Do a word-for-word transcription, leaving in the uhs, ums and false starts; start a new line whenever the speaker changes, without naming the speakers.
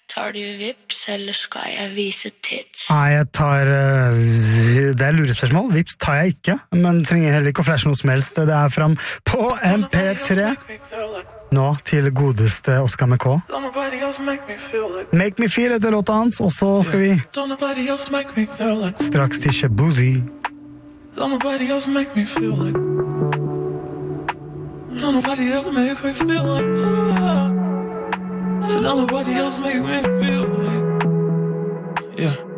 Tar du vips, eller skal jeg vise tits?
Nei, jeg tar uh, det er lurespørsmål. Vips tar jeg ikke, men trenger heller ikke å flashe noe som helst. Det er fram på M P tre. Nå til godeste Oscar M K. Make me feel etter låta hans, og så skal vi straks til Shabuzi.
Don't nobody else make me feel like Don't nobody else make me feel like oh. So don't nobody else make me feel like Yeah